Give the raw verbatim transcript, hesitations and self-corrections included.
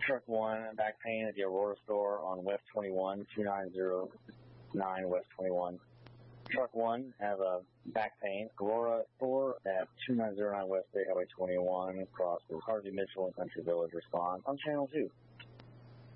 Truck one, back pain at the Aurora store on West twenty-one, two nine zero nine West twenty-one. Truck one, have a back pain. Aurora store at two nine zero nine West State Highway twenty-one, across with Harvey Mitchell and Country Village. Response on channel two.